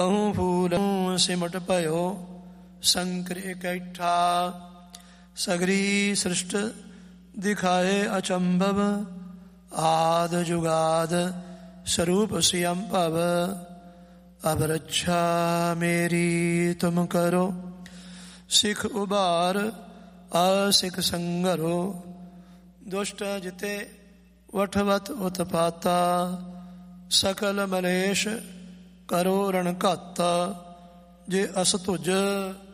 ਫੂਲ ਸਿਮਟ ਭਇਓ ਸੰਕਰ ਇਕੱਠਾ। ਸਗਰੀ ਸ੍ਰਿਸ਼ਟ ਦਿਖਾਏ ਅਚੰਭਵ ਆਦ ਜੁਗਾਦ ਸਰੂਪ ਸਿਯੰ ਭਵ। ਅਬ ਰੱਛਾ ਮੇਰੀ ਤੁਮ ਕਰੋ ਸਿੱਖ ਉਬਾਰ ਅਸਿੱਖ ਸੰਗਰੋ। ਦੁਸ਼ਟ ਜਿਤੇ ਵਠਵਤ ਉਤਪਾਤਾ ਸਕਲ ਮਲੇਸ਼ ਕਰੋ ਰਣ ਘਾਤਾ। ਜੇ ਅਸ ਤੁਜ